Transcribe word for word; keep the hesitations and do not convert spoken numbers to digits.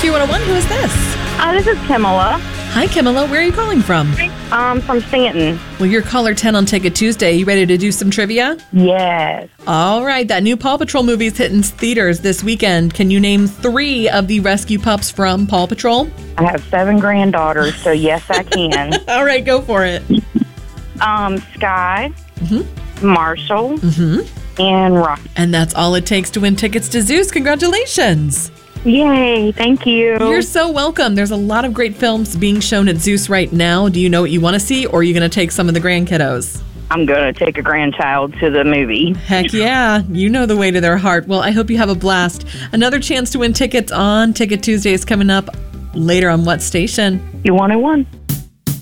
Rescue one oh one. Who is this? Uh, this is Kimala. Hi, Kimala. Where are you calling from? Um, from Stanton. Well, you're caller ten on Ticket Tuesday. You ready to do some trivia? Yes. All right. That new Paw Patrol movie is hitting theaters this weekend. Can you name three of the rescue pups from Paw Patrol? I have seven granddaughters, so yes, I can. All right. Go for it. um, Sky, Mm-hmm. Marshall, Mm-hmm. and Rocky. And that's all it takes to win tickets to Zeus. Congratulations. Yay, thank you. You're so welcome. There's a lot of great films being shown at Zeus right now. Do you know what you want to see, or are you going to take some of the grandkiddos? I'm going to take a grandchild to the movie. Heck yeah. You know the way to their heart. Well, I hope you have a blast. Another chance to win tickets on Ticket Tuesday is coming up later on what station? You one oh one.